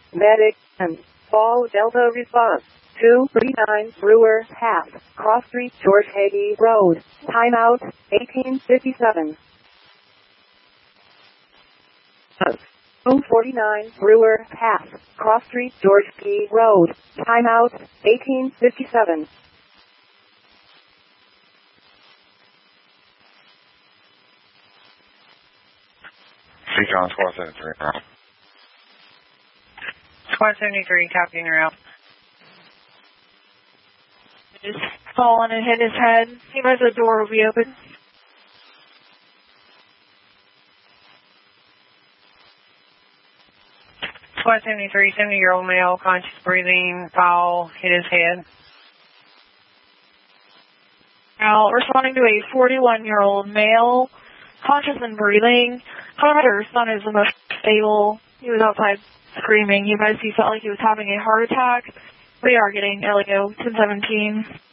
medic, and fall Delta response. 239 Brewer Path, Cross Street, George Hagy Road. Timeout, 1857. 249 Brewer Path, Cross Street, George P. Road. Timeout, 1857. St. John Squad 73. Squad 73, copying her out. Just fallen and hit his head. He knows the door will be open. Squad 73, 70-year-old male, conscious breathing, fall, hit his head. Now, responding to a 41-year-old male, conscious and breathing. However, her son is the most stable. He was outside screaming. He felt like he was having a heart attack. We are getting LEO 1017.